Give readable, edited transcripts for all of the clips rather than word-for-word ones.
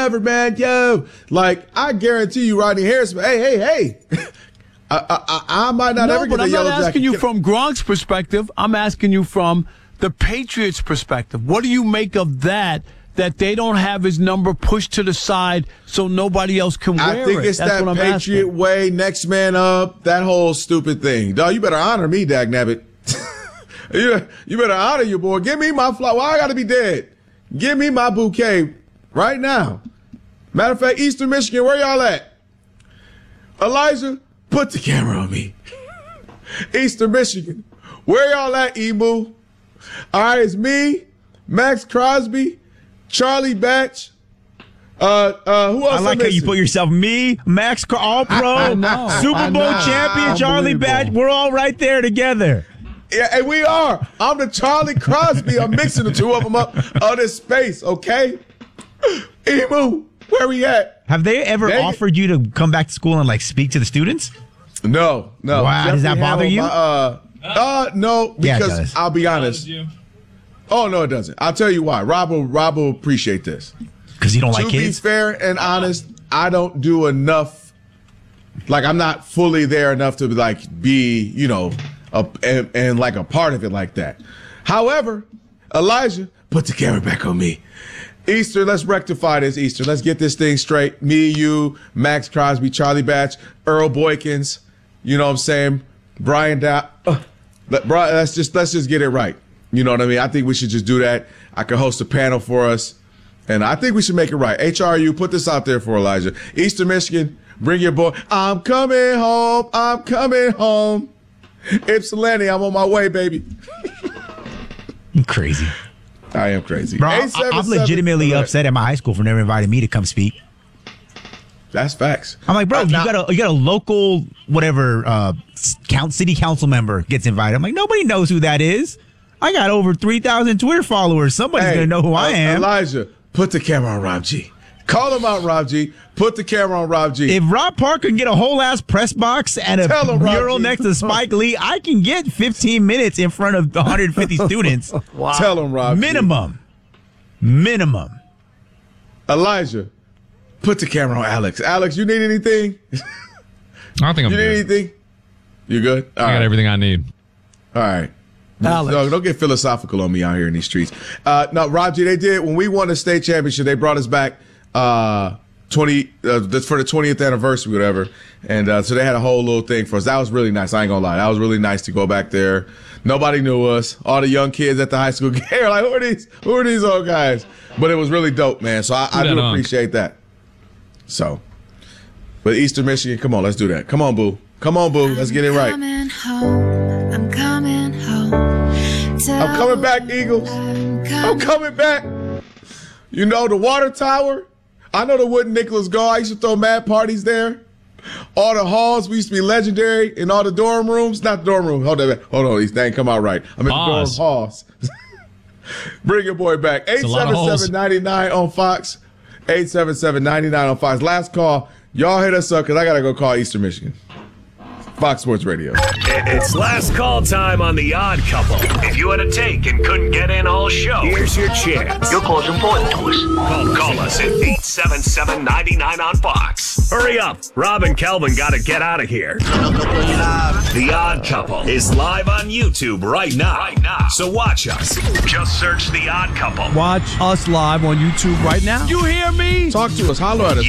whatever, man, yo. Like, I guarantee you, Rodney Harrison, hey. I might not ever get the yellow jacket. I'm not asking you from Gronk's perspective. I'm asking you from the Patriots' perspective. What do you make of that they don't have his number pushed to the side so nobody else can wear it? I think it's that Patriot way, next man up, that whole stupid thing. Dog, you better honor me, dagnabbit. You better honor your boy. Give me my flower. Why I got to be dead? Give me my bouquet right now. Matter of fact, Eastern Michigan, where y'all at? Elijah, put the camera on me. Eastern Michigan, where y'all at, Emu? All right, it's me, Max Crosby, Charlie Batch. Who else? I like how you put yourself. Me, Max, All-Pro, Super Bowl champion, Charlie Batch. We're all right there together. Yeah, and we are. I'm the Charlie Crosby. I'm mixing the two of them up on this space, okay? Emu, where we at? Have they ever offered you to come back to school and, like, speak to the students? No. Wow, does that bother you? No, because I'll be honest. Oh, no, it doesn't. I'll tell you why. Rob will appreciate this. Because you don't like kids? To be fair and honest, I don't do enough. Like, I'm not fully there enough to, like, be, you know, and like a part of it like that. However, Elijah, put the camera back on me. Eastern, let's rectify this, Eastern. Let's get this thing straight. Me, you, Max Crosby, Charlie Batch, Earl Boykins, you know what I'm saying? Brian Dow. Let's just get it right. You know what I mean? I think we should just do that. I could host a panel for us, and I think we should make it right. HRU, put this out there for Elijah. Eastern Michigan, bring your boy. I'm coming home. I'm coming home. Ypsilanti, I'm on my way, baby. I'm crazy. I am crazy. Bro, I'm legitimately upset at my high school for never inviting me to come speak. That's facts. I'm like, bro, you got a local whatever city council member gets invited. I'm like, nobody knows who that is. I got over 3,000 Twitter followers. Somebody's gonna know who I am. Elijah, put the camera on Rob G. Call him out, Rob G. Put the camera on Rob G. If Rob Parker can get a whole ass press box and a mural next to Spike Lee, I can get 15 minutes in front of 150 students. Wow. Tell him, Rob. Minimum. Elijah, put the camera on Alex. Alex, you need anything? I don't think I'm good. You need anything? You good? I got everything I need. All right. Alex. No, don't get philosophical on me out here in these streets. No, Rob G, they did. When we won the state championship, they brought us back for the 20th anniversary, whatever. And so they had a whole little thing for us. That was really nice. I ain't gonna lie. That was really nice to go back there. Nobody knew us. All the young kids at the high school game were like, who are these old guys? But it was really dope, man. So I do appreciate that. So, but Eastern Michigan, come on, let's do that. Come on, boo. Let's get it right. I'm coming home. I'm coming back, Eagles. I'm coming back. You know, the water tower. I know the Wooden Nicholas Go. I used to throw mad parties there. All the halls, we used to be legendary in all the dorm rooms. Not the dorm room. Hold on. These things come out right. I'm in the dorm halls. Bring your boy back. 877-99 on Fox. 877-99 on Fox. Last call. Y'all hit us up because I got to go call Eastern Michigan. Fox Sports Radio. It's last call time on The Odd Couple. If you had a take and couldn't get in all show, here's your chance. Your call's important to us. Call us at 877-99 on Fox. Hurry up. Rob and Kelvin got to get out of here. The Odd Couple is live on YouTube right now. So watch us. Just search The Odd Couple. Watch us live on YouTube right now. You hear me? Talk to us. Holler at us.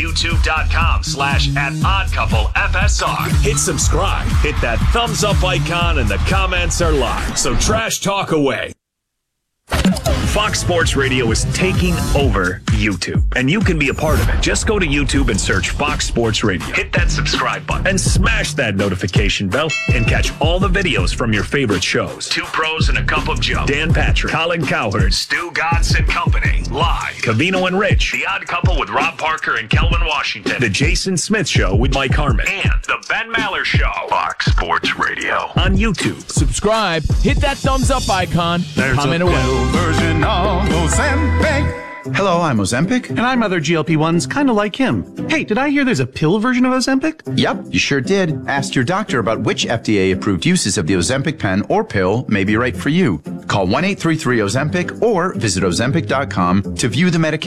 YouTube.com/@OddCoupleFSR. Hit subscribe. Hit that thumbs up icon and the comments are live. So trash talk away. Fox Sports Radio is taking over YouTube, and you can be a part of it. Just go to YouTube and search Fox Sports Radio. Hit that subscribe button and smash that notification bell and catch all the videos from your favorite shows. Two Pros and a Cup of Joe. Dan Patrick, Colin Cowherd, Stu Godson and Company. Live. Covino and Rich. The Odd Couple with Rob Parker and Kelvin Washington. The Jason Smith Show with Mike Harmon. And The Ben Maller Show. Fox Sports Radio. On YouTube. Subscribe. Hit that thumbs up icon. Comment away. Version of Ozempic. Hello, I'm Ozempic. And I'm other GLP-1s kind of like him. Hey, did I hear there's a pill version of Ozempic? Yep, you sure did. Ask your doctor about which FDA-approved uses of the Ozempic pen or pill may be right for you. Call 1-833-OZEMPIC or visit Ozempic.com to view the medication.